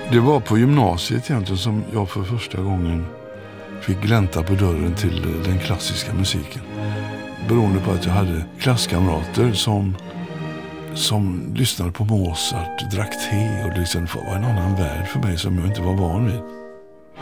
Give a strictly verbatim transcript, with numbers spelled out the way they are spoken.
Det var på gymnasiet egentligen som jag för första gången fick glänta på dörren till den klassiska musiken. Beroende på att jag hade klasskamrater som, som lyssnade på Mozart, drack te och liksom var en annan värld för mig som jag inte var van vid.